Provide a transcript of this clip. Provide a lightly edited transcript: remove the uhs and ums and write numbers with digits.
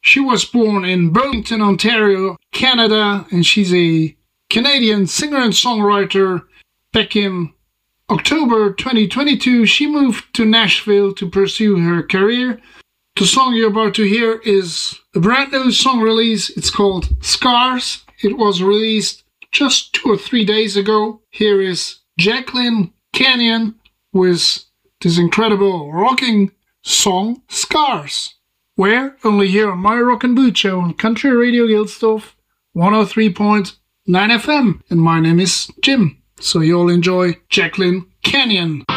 She was born in Burlington, Ontario, Canada, and she's a Canadian singer and songwriter. Back in October 2022, she moved to Nashville to pursue her career. The song you're about to hear is a brand new song release. It's called Scars. It was released just 2 or 3 days ago. Here is Jacqueline Canyon with this incredible rocking song, Scars. Where? Only here on My Rock and Boot Show on Country Radio Gilsdorf, 103.9 FM. And my name is Jim. So you'll enjoy Jacqueline Canyon.